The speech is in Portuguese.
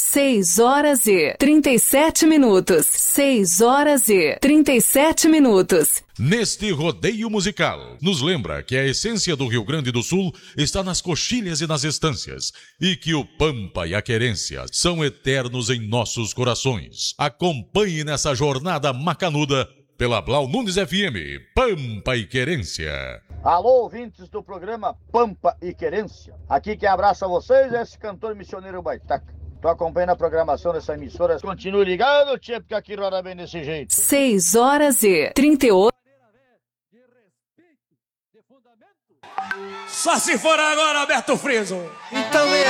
6h37. 6h37. Neste rodeio musical, nos lembra que a essência do Rio Grande do Sul está nas coxilhas e nas estâncias, e que o Pampa e a Querência são eternos em nossos corações. Acompanhe nessa jornada macanuda pela Blau Nunes FM, Pampa e Querência. Alô, ouvintes do programa Pampa e Querência. Aqui quem abraça vocês é esse cantor missioneiro Baitaca. Tô acompanhando a programação dessa emissora. Continue ligado, tia, porque aqui roda bem desse jeito. 6h38. Só se for agora, Alberto Friso. Então